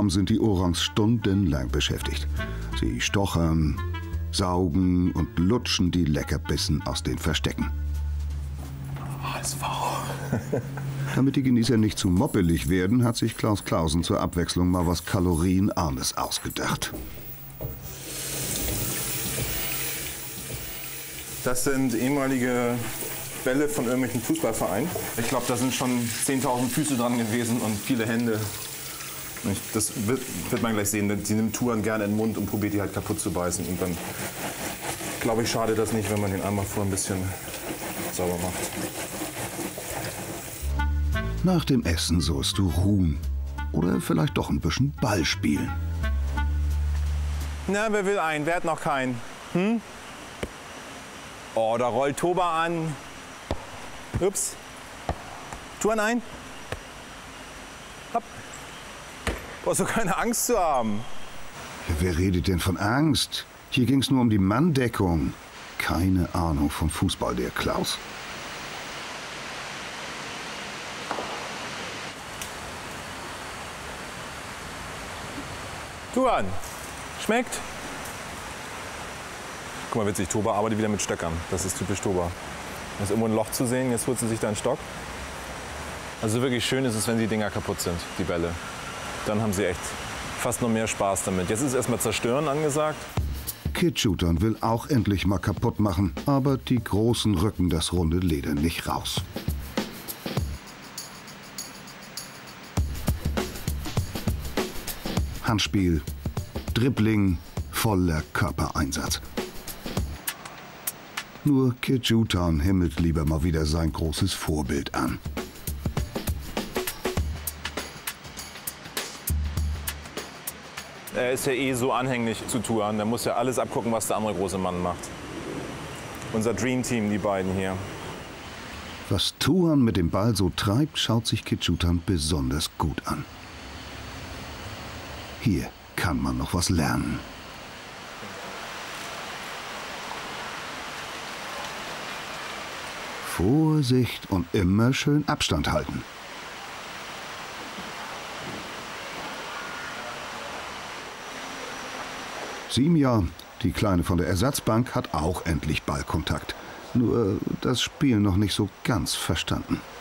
zusammen sind die Orangs stundenlang beschäftigt. Sie stochern, saugen und lutschen die Leckerbissen aus den Verstecken. HSV. Damit die Genießer nicht zu moppelig werden, hat sich Klaus Clausen zur Abwechslung mal was Kalorienarmes ausgedacht. Das sind ehemalige Bälle von irgendwelchen Fußballvereinen. Ich glaube, da sind schon 10.000 Füße dran gewesen und viele Hände. Das wird man gleich sehen. Die nimmt Turan gerne in den Mund und probiert die halt kaputt zu beißen. Und dann, glaube ich, schadet das nicht, wenn man den einmal vorher ein bisschen sauber macht. Nach dem Essen sollst du ruhen. Oder vielleicht doch ein bisschen Ball spielen. Na, wer will einen? Wer hat noch keinen? Hm? Oh, da rollt Toba an. Ups. Turan ein. Hopp. Brauchst du keine Angst zu haben. Wer redet denn von Angst? Hier ging's nur um die Manndeckung. Keine Ahnung vom Fußball, der Klaus. Turan, schmeckt? Guck mal, witzig, Toba arbeitet wieder mit Stöckern. Das ist typisch Toba. Da ist irgendwo ein Loch zu sehen, jetzt holt sie sich da einen Stock. Also wirklich schön ist es, wenn die Dinger kaputt sind, die Bälle. Dann haben sie echt fast noch mehr Spaß damit. Jetzt ist erstmal Zerstören angesagt. Kid-Shootern will auch endlich mal kaputt machen, aber die Großen rücken das runde Leder nicht raus. Handspiel, Dribbling, voller Körpereinsatz. Nur Kid-Shooter himmelt lieber mal wieder sein großes Vorbild an. Er ist ja eh so anhänglich zu Turan. Der muss ja alles abgucken, was der andere große Mann macht. Unser Dream-Team, die beiden hier. Was Turan mit dem Ball so treibt, schaut sich Kid-Shooter besonders gut an. Hier kann man noch was lernen. Vorsicht und immer schön Abstand halten. Simja, die Kleine von der Ersatzbank, hat auch endlich Ballkontakt. Nur das Spiel noch nicht so ganz verstanden.